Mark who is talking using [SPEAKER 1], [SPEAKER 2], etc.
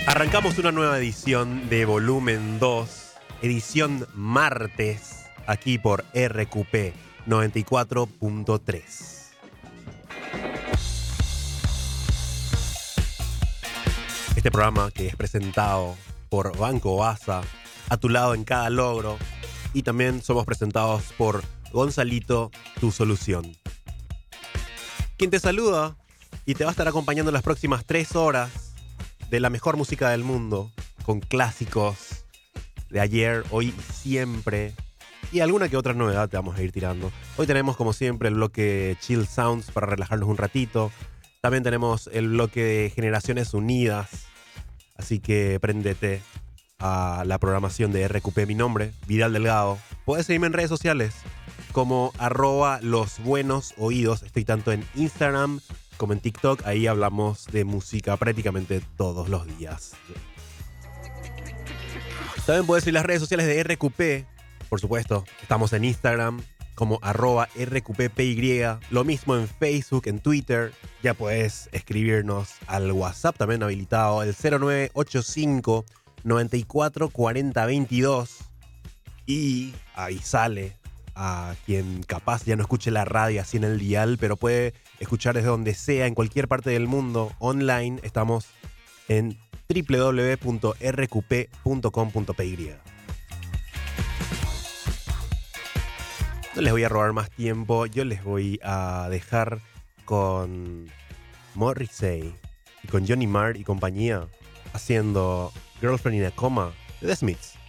[SPEAKER 1] Arrancamos una nueva edición de Volumen 2, edición martes, aquí por RQP 94.3. Este programa que es presentado por Banco Baza, a tu lado en cada logro, y también somos presentados por Gonzalito, tu solución. Quien te saluda y te va a estar acompañando las próximas 3 horas de la mejor música del mundo, con clásicos de ayer, hoy y siempre, y alguna que otra novedad te vamos a ir tirando. Hoy tenemos, como siempre, el bloque Chill Sounds para relajarnos un ratito. También tenemos el bloque de Generaciones Unidas, así que préndete a la programación de RQP. Mi nombre, Vidal Delgado. Puedes seguirme en redes sociales como @losbuenosoídos. Estoy tanto en Instagram como en TikTok. Ahí hablamos de música prácticamente todos los días. También puedes ir a las redes sociales de RQP. Por supuesto, estamos en Instagram como @RQPPY. Lo mismo en Facebook, en Twitter. Ya puedes escribirnos al WhatsApp también habilitado, el 0985 94 40 22. Y avisale a quien capaz ya no escuche la radio así en el dial, pero puede escuchar desde donde sea, en cualquier parte del mundo, online. Estamos en www.rqp.com.py. No les voy a robar más tiempo, yo les voy a dejar con Morrissey y con Johnny Marr y compañía haciendo Girlfriend in a Coma de The Smiths.